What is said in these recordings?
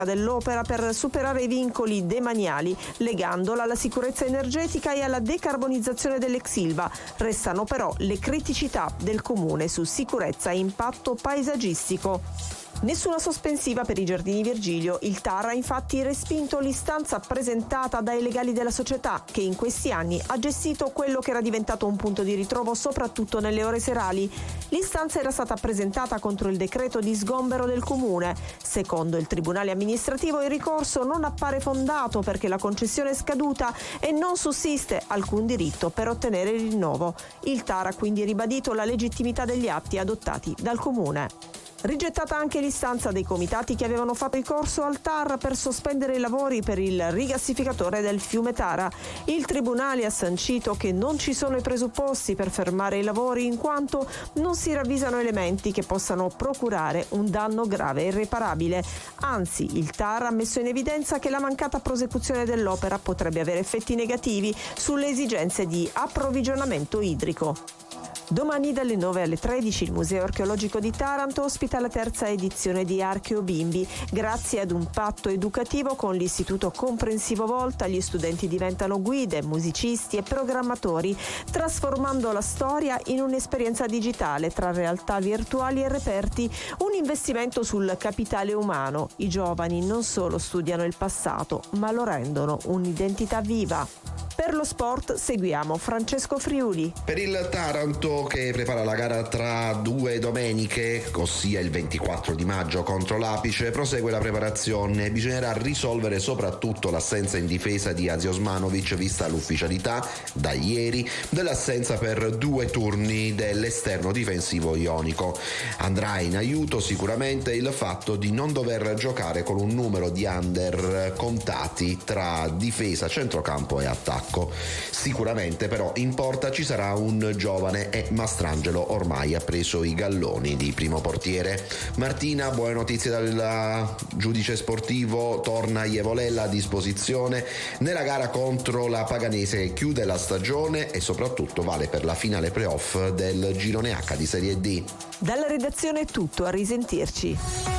dell'opera per superare i vincoli demaniali, legandola alla sicurezza energetica e alla decarbonizzazione dell'ex Ilva. Restano però le criticità del comune su sicurezza e impatto paesaggistico. Nessuna sospensiva per i giardini Virgilio. Il TAR ha infatti respinto l'istanza presentata dai legali della società, che in questi anni ha gestito quello che era diventato un punto di ritrovo soprattutto nelle ore serali. L'istanza era stata presentata contro il decreto di sgombero del comune. Secondo il tribunale amministrativo il ricorso non appare fondato perché la concessione è scaduta e non sussiste alcun diritto per ottenere il rinnovo. Il TAR ha quindi ribadito la legittimità degli atti adottati dal comune. Rigettata anche l'istanza dei comitati che avevano fatto ricorso al TAR per sospendere i lavori per il rigassificatore del fiume Tara. Il tribunale ha sancito che non ci sono i presupposti per fermare i lavori in quanto non si ravvisano elementi che possano procurare un danno grave e irreparabile. Anzi, il TAR ha messo in evidenza che la mancata prosecuzione dell'opera potrebbe avere effetti negativi sulle esigenze di approvvigionamento idrico. Domani dalle 9 alle 13 il Museo Archeologico di Taranto ospita la terza edizione di Archeo Bimbi. Grazie ad un patto educativo con l'Istituto Comprensivo Volta, gli studenti diventano guide, musicisti e programmatori, trasformando la storia in un'esperienza digitale tra realtà virtuali e reperti, un investimento sul capitale umano. I giovani non solo studiano il passato, ma lo rendono un'identità viva. Per lo sport seguiamo Francesco Friuli. Per il Taranto, che prepara la gara tra 2 domeniche, ossia il 24 di maggio contro l'Apice, prosegue la preparazione. Bisognerà risolvere soprattutto l'assenza in difesa di Azi Osmanovic, vista l'ufficialità da ieri dell'assenza per 2 turni dell'esterno difensivo ionico. Andrà in aiuto sicuramente il fatto di non dover giocare con un numero di under contati tra difesa, centrocampo e attacco. Sicuramente però in porta ci sarà un giovane e Mastrangelo ormai ha preso i galloni di primo portiere. Martina, buone notizie dal giudice sportivo, torna Ievolella a disposizione nella gara contro la Paganese che chiude la stagione e soprattutto vale per la finale playoff del girone H di Serie D. Dalla redazione è tutto, a risentirci.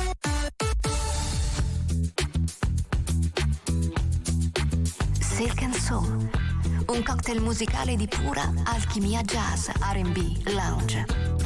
Silk & Soul, un cocktail musicale di pura alchimia jazz, R&B, lounge.